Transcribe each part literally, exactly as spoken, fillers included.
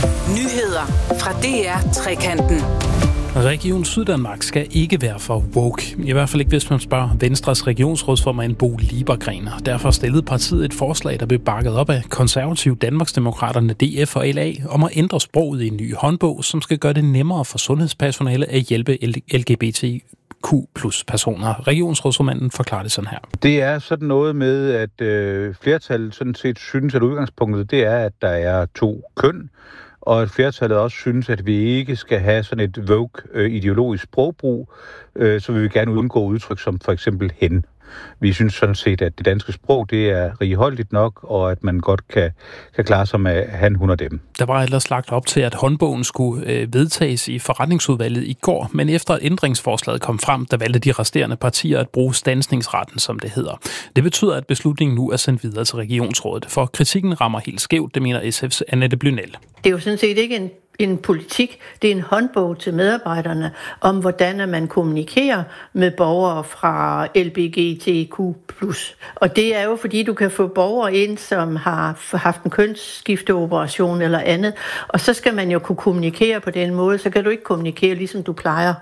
Nyheder fra D R Trekanten. Region Syddanmark skal ikke være for woke. I hvert fald ikke, hvis man spørger Venstres regionsrådsformand Bo Liebergreen. Derfor stillede partiet et forslag, der blev bakket op af konservative Danmarksdemokraterne D F og L A om at ændre sproget i en ny håndbog, som skal gøre det nemmere for sundhedspersonale at hjælpe L G B T Q plus personer. Regionsrådsformanden forklarer det sådan her. Det er sådan noget med, at øh, flertallet sådan set synes, at udgangspunktet det er, at der er to køn, og at flertallet også synes, at vi ikke skal have sådan et woke-ideologisk sprogbrug, øh, så vil vi gerne undgå udtryk som for eksempel hen. Vi synes sådan set, at det danske sprog det er righoldigt nok, og at man godt kan, kan klare sig med han, hun og dem. Der var ellers lagt op til, at håndbogen skulle øh, vedtages i forretningsudvalget i går, men efter at ændringsforslaget kom frem, der valgte de resterende partier at bruge standsningsretten, som det hedder. Det betyder, at beslutningen nu er sendt videre til regionsrådet, for kritikken rammer helt skævt, det mener S F's Annette Blynell. Det er jo sådan set ikke en en politik, det er en håndbog til medarbejderne om, hvordan man kommunikerer med borgere fra L G B T Q plus. Og det er jo, fordi du kan få borgere ind, som har haft en kønsskifteoperation eller andet, og så skal man jo kunne kommunikere på den måde, så kan du ikke kommunikere, ligesom du plejer.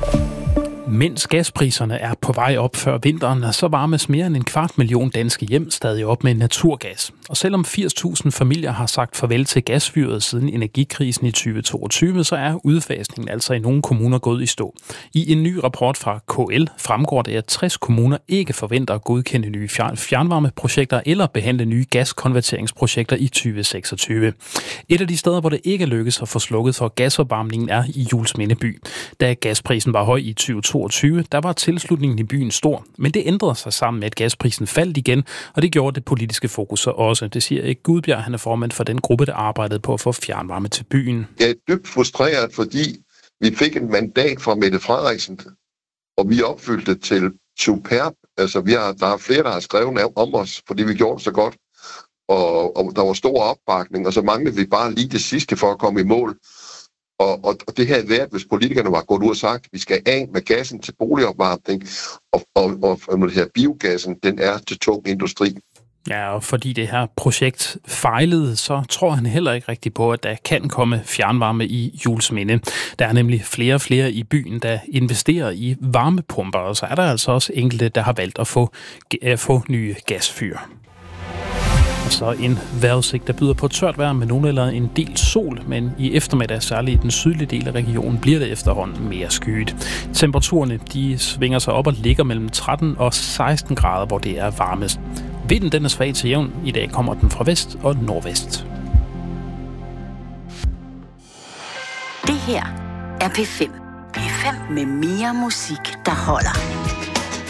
Mens gaspriserne er på vej op før vinteren, så varmes mere end en kvart million danske hjem stadig op med naturgas. Og selvom firs tusind familier har sagt farvel til gasfyret siden energikrisen i tyve toogtyve, så er udfasningen altså i nogle kommuner gået i stå. I en ny rapport fra K L fremgår det, at tres kommuner ikke forventer at godkende nye fjernvarmeprojekter eller behandle nye gaskonverteringsprojekter i tyve seksogtyve. Et af de steder, hvor det ikke lykkes at få slukket for gasopvarmningen, er i Juelsminde by. Da gasprisen var høj i tyve toogtyve, der var tilslutningen i byen stor, men det ændrede sig sammen med, at gasprisen faldt igen, og det gjorde det politiske fokus så også. Det siger Erik Gudbjerg, han er formand for den gruppe, der arbejdede på at få fjernvarme til byen. Jeg er dybt frustreret, fordi vi fik et mandat fra Mette Frederiksen, og vi opfyldte til superb. Altså, vi har, der er flere, der har skrevet om os, fordi vi gjorde det så godt, og, og der var stor opbakning, og så manglede vi bare lige det sidste for at komme i mål. Og, og, og det havde været, hvis politikerne var gået ud og sagt, at vi skal af med gassen til boligopvarmning, og, og, og, og det her biogassen, den er til tung industri. Ja, og fordi det her projekt fejlede, så tror han heller ikke rigtig på, at der kan komme fjernvarme i Juelsminde. Der er nemlig flere og flere i byen, der investerer i varmepumper, og så er der altså også enkelte, der har valgt at få, at få nye gasfyr. Og så en vejrudsigt, der byder på tørt vejr med nogen eller en del sol, men i eftermiddag, særligt i den sydlige del af regionen, bliver det efterhånden mere skyet. Temperaturerne de svinger sig op og ligger mellem tretten og seksten grader, hvor det er varmest. Vinden den er svag til jævn. I dag kommer den fra vest og nordvest. Det her er P fem. P fem med mere musik, der holder.